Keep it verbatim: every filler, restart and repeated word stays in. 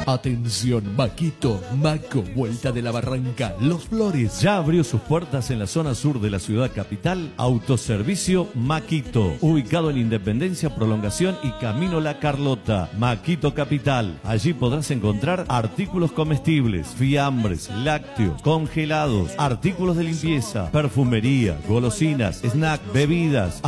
Atención, Maquito, Maco, Vuelta de la Barranca, Los Flores. Ya abrió sus puertas en la zona sur de la ciudad capital. Autoservicio Maquito, ubicado en Independencia, Prolongación y Camino La Carlota. Maquito Capital. Allí podrás encontrar artículos comestibles, fiambres, lácteos, congelados, artículos de limpieza, perfumería, golosinas, snack, bebidas.